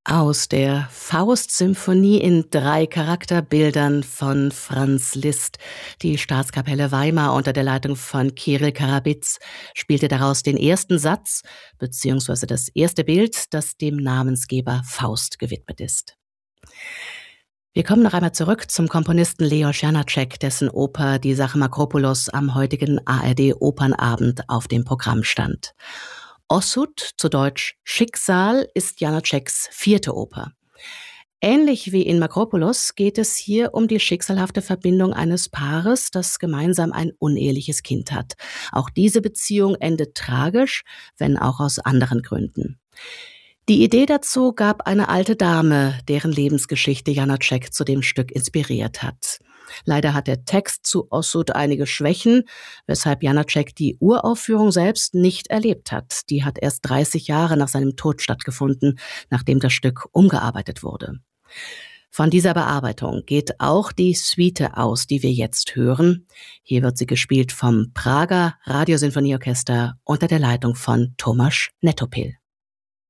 Aus der Faust-Symphonie in 3 Charakterbildern von Franz Liszt. Die Staatskapelle Weimar unter der Leitung von Kirill Karabitz spielte daraus den ersten Satz bzw. das erste Bild, das dem Namensgeber Faust gewidmet ist. Wir kommen noch einmal zurück zum Komponisten Leos Janáček, dessen Oper Die Sache Makropulos am heutigen ARD-Opernabend auf dem Programm stand. Osud, zu Deutsch Schicksal, ist Janáčeks 4. Oper. Ähnlich wie in Makropulos geht es hier um die schicksalhafte Verbindung eines Paares, das gemeinsam ein uneheliches Kind hat. Auch diese Beziehung endet tragisch, wenn auch aus anderen Gründen. Die Idee dazu gab eine alte Dame, deren Lebensgeschichte Janáček zu dem Stück inspiriert hat. Leider hat der Text zu Osud einige Schwächen, weshalb Janáček die Uraufführung selbst nicht erlebt hat. Die hat erst 30 Jahre nach seinem Tod stattgefunden, nachdem das Stück umgearbeitet wurde. Von dieser Bearbeitung geht auch die Suite aus, die wir jetzt hören. Hier wird sie gespielt vom Prager Radiosinfonieorchester unter der Leitung von Tomáš Netopil.